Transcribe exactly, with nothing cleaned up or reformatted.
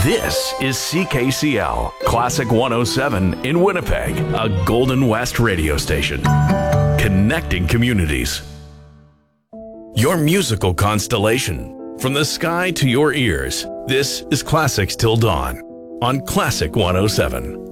This is C K C L, Classic one oh seven in Winnipeg, a Golden West radio station. Connecting communities. Your musical constellation. From the sky to your ears, this is Classics Till Dawn on Classic one oh seven.